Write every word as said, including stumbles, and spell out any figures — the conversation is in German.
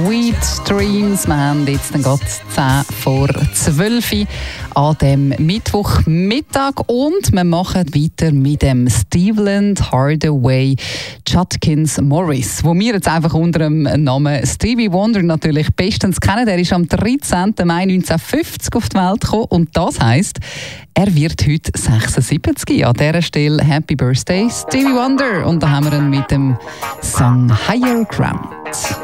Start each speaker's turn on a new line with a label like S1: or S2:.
S1: Sweet Dreams. Wir haben jetzt dann gerade zehn vor zwölf an dem Mittwochmittag und wir machen weiter mit dem Steveland Hardaway Judkins Morris, wo wir jetzt einfach unter dem Namen Stevie Wonder natürlich bestens kennen. Er ist am dreizehnten Mai neunzehnhundertfünfzig auf die Welt gekommen und das heisst, er wird heute sechsundsiebzig. An dieser Stelle Happy Birthday Stevie Wonder und da haben wir ihn mit dem Song Higher Ground.